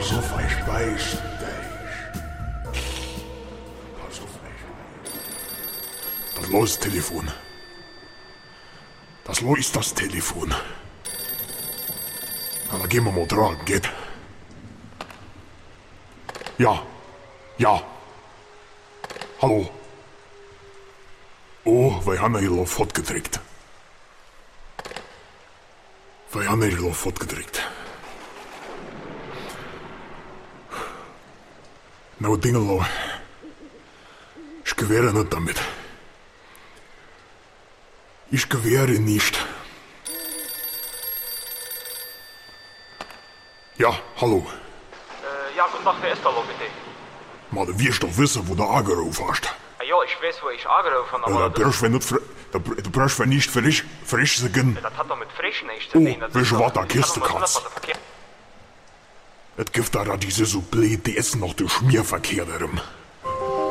Pass auf, ich beiß dich. Pass auf, Das ist Telefon. Das ist das Telefon. Na, dann gehen wir mal dran, geht? Ja. Hallo. Oh, wir haben hier noch fortgedrückt. Nou, Dingelo. Ich gewähre nicht damit. Ich gewähre nicht. Ja, hallo. Ja, guten Tag, wer ist da noch bitte? Maar du wirst doch wissen, wo du angerufen hast. Ja, ich weiß, wo ich angerufen habe, Da aber brauchst du nicht frisch sagen. das hat doch mit frisch nichts zu tun. Weißt du was, da kriegst du Katz. Es gibt da diese so blöd, die essen noch den Schmierverkehr darum.